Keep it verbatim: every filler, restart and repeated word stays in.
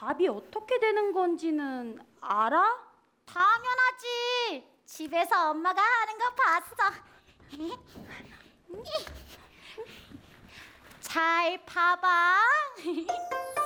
밥이 어떻게 되는 건지는 알아? 당연하지. 집에서 엄마가 하는 거 봤어. 잘 봐봐.